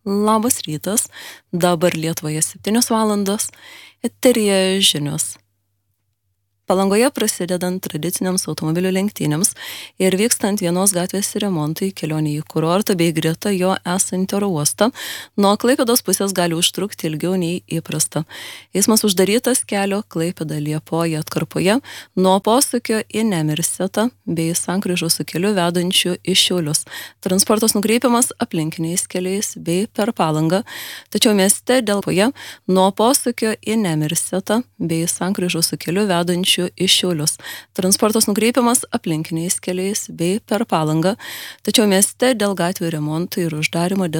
Labas rytas, dabar Lietuvoje 7 valandos, eteryje žinios. Palangoje prasidedant tradiciniams automobilių lenktynėms ir vykstant vienos gatvės remontui kelionė į kurortą bei greta jo esantį oro uostą, nuo Klaipėdos pusės gali užtrukti ilgiau nei įprasta. Eismas uždarytas kelio Klaipėda-Liepoja atkarpoje nuo posūkio į Nemirsetą bei sankryžos su keliu vedančiu į Šiaulius. Transportas nukreipiamas aplinkiniais keliais bei per Palangą, tačiau mieste Delpoje nuo posūkio į Nemirsetą bei sankryžos su keliu vedančiu į Šiaulius. Transportas nukreipiamas aplinkiniais keliais bei per Palangą, tačiau mieste dėl gatvių remonto ir uždarimo